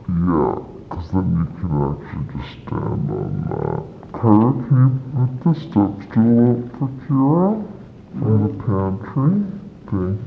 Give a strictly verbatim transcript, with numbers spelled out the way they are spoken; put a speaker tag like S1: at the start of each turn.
S1: Yeah, because then you can actually just stand on that. Kara, can you put the step stool up for Kira? From the pantry? Thank